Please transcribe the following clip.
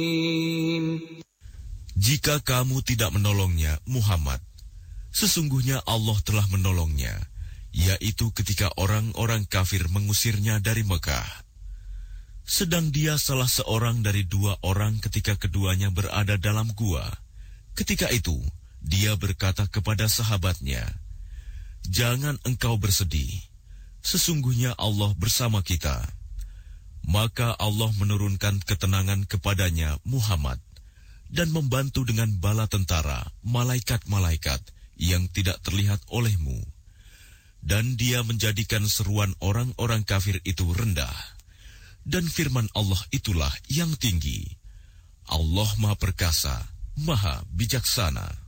Jika kamu tidak menolongnya, Muhammad, sesungguhnya Allah telah menolongnya, yaitu ketika orang-orang kafir mengusirnya dari Mekah. Sedang dia salah seorang dari dua orang ketika keduanya berada dalam gua. Ketika itu, dia berkata kepada sahabatnya, "Jangan engkau bersedih, sesungguhnya Allah bersama kita." Maka Allah menurunkan ketenangan kepadanya, Muhammad, dan membantu dengan bala tentara, malaikat-malaikat yang tidak terlihat olehmu. Dan dia menjadikan seruan orang-orang kafir itu rendah. Dan firman Allah itulah yang tinggi. Allah Maha Perkasa, Maha Bijaksana.